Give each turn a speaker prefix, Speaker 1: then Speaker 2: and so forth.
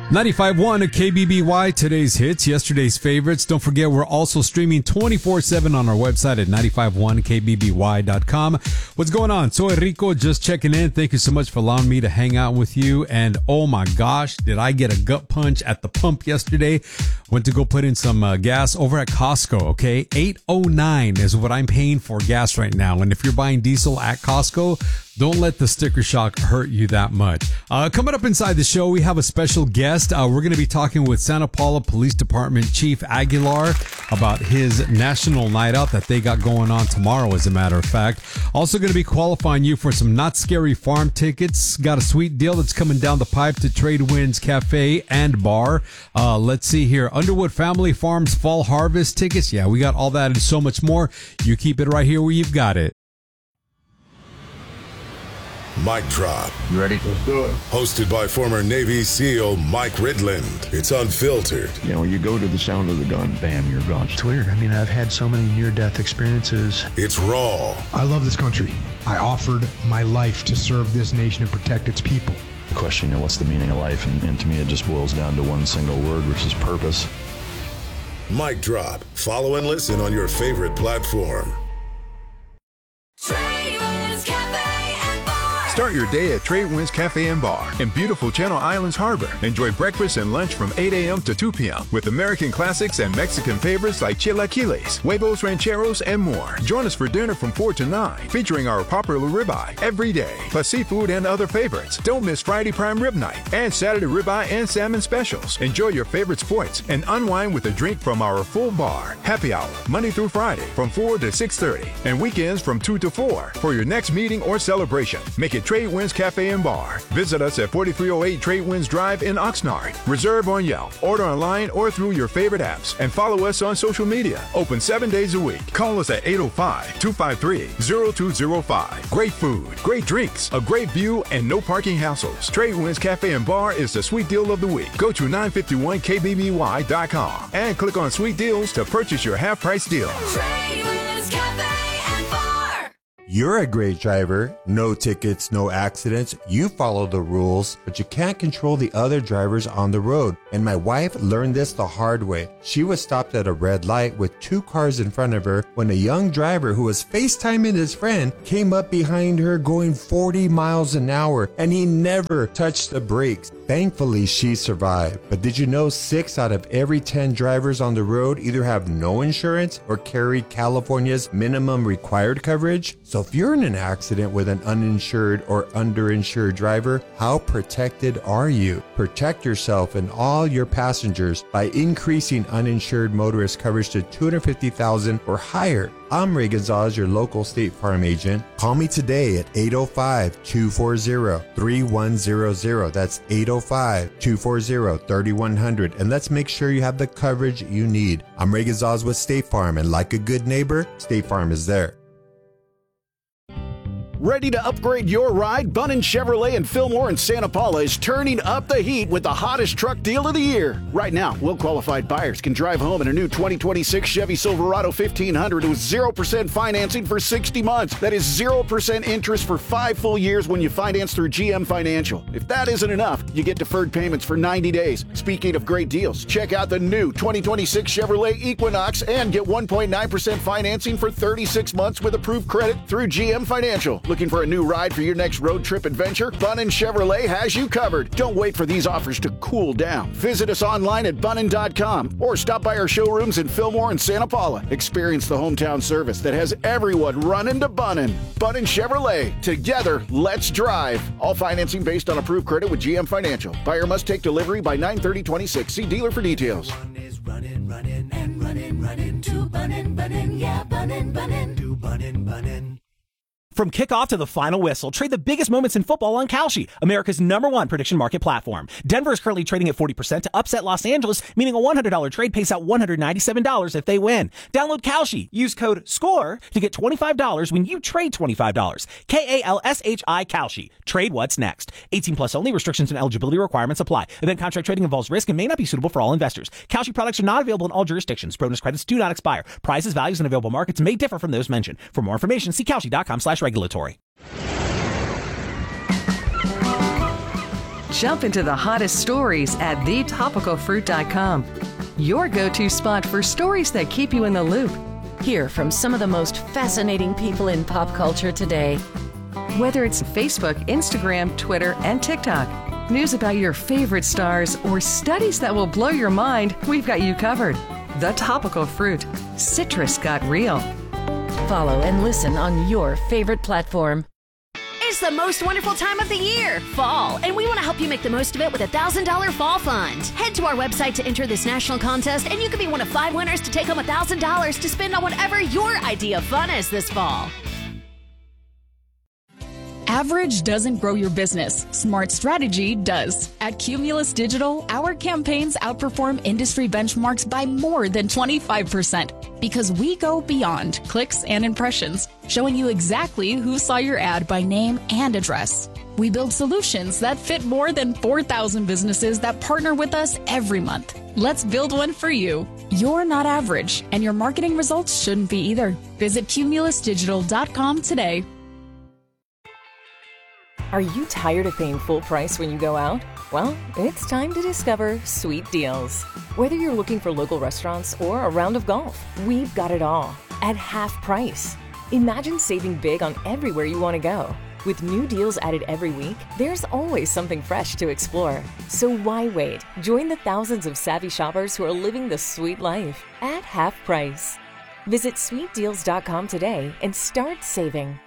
Speaker 1: 95.1 at KBBY, today's hits, yesterday's favorites. Don't forget, we're also streaming 24/7 on our website at 951kbby.com. What's going on? Soy Rico, just checking in. Thank you so much for allowing me to hang out with you. And oh my gosh, did I get a gut punch at the pump yesterday? Went to go put in some gas over at Costco, okay? $8.09 is what I'm paying for gas right now. And if you're buying diesel at Costco, don't let the sticker shock hurt you that much. Coming up inside the show, we have a special guest. We're going to be talking with Santa Paula Police Department Chief Aguilar about his national night out that they got going on tomorrow, as a matter of fact. Also going to be qualifying you for some Not Scary Farm tickets. Got a sweet deal that's coming down the pipe to Tradewinds Cafe and Bar. Let's see here. Underwood Family Farms Fall Harvest tickets. Yeah, we got all that and so much more. You keep it right here where you've got it.
Speaker 2: Mic Drop.
Speaker 3: You ready?
Speaker 2: Let's do it. Hosted by former Navy SEAL Mike Ridland. It's unfiltered.
Speaker 3: You know, when you go to the sound of the gun, bam, you're gone.
Speaker 4: It's weird. I mean, I've had so many near-death experiences.
Speaker 2: It's raw.
Speaker 5: I love this country. I offered my life to serve this nation and protect its people.
Speaker 3: The question, what's the meaning of life? And to me, it just boils down to one single word, which is purpose.
Speaker 2: Mic Drop. Follow and listen on your favorite platform.
Speaker 6: Start your day at Tradewinds Cafe and Bar in beautiful Channel Islands Harbor. Enjoy breakfast and lunch from 8 a.m. to 2 p.m. with American classics and Mexican favorites like chilaquiles, huevos rancheros, and more. Join us for dinner from 4 to 9, featuring our popular ribeye every day, plus seafood and other favorites. Don't miss Friday Prime Rib Night and Saturday ribeye and salmon specials. Enjoy your favorite sports and unwind with a drink from our full bar. Happy hour, Monday through Friday from 4 to 6:30 and weekends from 2 to 4 for your next meeting or celebration. Make it Tradewinds Cafe and Bar. Visit us at 4308 Tradewinds Drive in Oxnard. Reserve on Yelp, order online or through your favorite apps, and follow us on social media. Open 7 days a week. Call us at 805-253-0205. Great food, great drinks, a great view, and no parking hassles. Tradewinds Cafe and Bar is the sweet deal of the week. Go to 951kbby.com and click on Sweet Deals to purchase your half-price deal.
Speaker 7: Tradewinds Cafe and Bar.
Speaker 8: You're a great driver. No tickets, no accidents. You follow the rules, but you can't control the other drivers on the road. And my wife learned this the hard way. She was stopped at a red light with 2 cars in front of her when a young driver who was FaceTiming his friend came up behind her going 40 miles an hour, and he never touched the brakes. Thankfully, she survived. But did you know 6 out of every 10 drivers on the road either have no insurance or carry California's minimum required coverage? So if you're in an accident with an uninsured or underinsured driver, how protected are you? Protect yourself and all your passengers by increasing uninsured motorist coverage to $250,000 or higher. I'm Ray Gonzalez, your local State Farm agent. Call me today at 805-240-3100. That's 805-240-3100. And let's make sure you have the coverage you need. I'm Ray Gonzalez with State Farm, and like a good neighbor, State Farm is there.
Speaker 9: Ready to upgrade your ride? Bunnin Chevrolet in Fillmore and Santa Paula is turning up the heat with the hottest truck deal of the year. Right now, well-qualified buyers can drive home in a new 2026 Chevy Silverado 1500 with 0% financing for 60 months. That is 0% interest for 5 full years when you finance through GM Financial. If that isn't enough, you get deferred payments for 90 days. Speaking of great deals, check out the new 2026 Chevrolet Equinox and get 1.9% financing for 36 months with approved credit through GM Financial. Looking for a new ride for your next road trip adventure? Bunnin Chevrolet has you covered. Don't wait for these offers to cool down. Visit us online at bunnin.com or stop by our showrooms in Fillmore and Santa Paula. Experience the hometown service that has everyone running to Bunnin. Bunnin Chevrolet. Together, let's drive. All financing based on approved credit with GM Financial. Buyer must take delivery by 9/30/26. See dealer for details.
Speaker 7: Running to Bunnin, yeah, Bunnin, to Bunnin.
Speaker 10: From kickoff to the final whistle, trade the biggest moments in football on Kalshi, America's #1 prediction market platform. Denver is currently trading at 40% to upset Los Angeles, meaning a $100 trade pays out $197 if they win. Download Kalshi. Use code SCORE to get $25 when you trade $25. KALSHI Kalshi. Trade what's next. 18 plus only. Restrictions and eligibility requirements apply. Event contract trading involves risk and may not be suitable for all investors. Kalshi products are not available in all jurisdictions. Bonus credits do not expire. Prices, values, and available markets may differ from those mentioned. For more information, see Kalshi.com/regulatory.
Speaker 11: Jump into the hottest stories at thetopicalfruit.com. Your go-to spot for stories that keep you in the loop. Hear from some of the most fascinating people in pop culture today. Whether it's Facebook, Instagram, Twitter, and TikTok, news about your favorite stars, or studies that will blow your mind, we've got you covered. The Topical Fruit. Citrus got real.
Speaker 12: Follow and listen on your favorite platform.
Speaker 13: It's the most wonderful time of the year, fall, and we want to help you make the most of it with a $1,000 fall fund. Head to our website to enter this national contest, and you can be one of 5 winners to take home $1,000 to spend on whatever your idea of fun is this fall.
Speaker 14: Average doesn't grow your business. Smart strategy does. At Cumulus Digital, our campaigns outperform industry benchmarks by more than 25% because we go beyond clicks and impressions, showing you exactly who saw your ad by name and address. We build solutions that fit more than 4,000 businesses that partner with us every month. Let's build one for you. You're not average, and your marketing results shouldn't be either. Visit cumulusdigital.com today.
Speaker 12: Are you tired of paying full price when you go out? Well, it's time to discover Sweet Deals. Whether you're looking for local restaurants or a round of golf, we've got it all at half price. Imagine saving big on everywhere you want to go. With new deals added every week, there's always something fresh to explore. So why wait? Join the thousands of savvy shoppers who are living the sweet life at half price. Visit sweetdeals.com today and start saving.